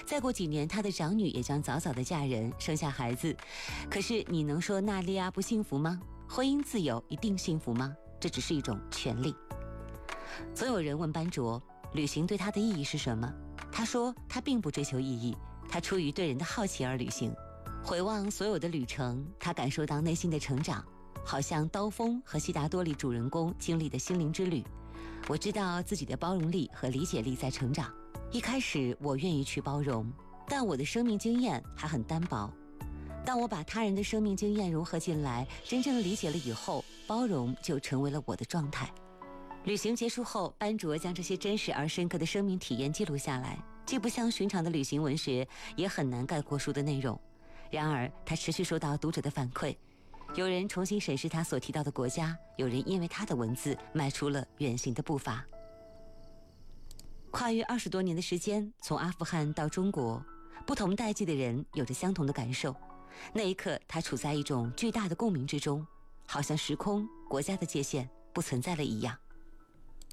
再过几年，他的长女也将早早的嫁人，生下孩子。可是你能说娜莉亚不幸福吗？婚姻自由一定幸福吗？这只是一种权利。总有人问班卓，旅行对他的意义是什么？他说，他并不追求意义，他出于对人的好奇而旅行。回望所有的旅程，他感受到内心的成长，好像刀锋和悉达多里主人公经历的心灵之旅。我知道自己的包容力和理解力在成长。一开始我愿意去包容，但我的生命经验还很单薄。当我把他人的生命经验融合进来，真正理解了以后，包容就成为了我的状态。旅行结束后，班卓将这些真实而深刻的生命体验记录下来，既不像寻常的旅行文学，也很难概括书的内容。然而他持续收到读者的反馈，有人重新审视他所提到的国家，有人因为他的文字迈出了远行的步伐。跨越20多年的时间，从阿富汗到中国，不同代际的人有着相同的感受。那一刻，他处在一种巨大的共鸣之中，好像时空、国家的界限不存在了一样。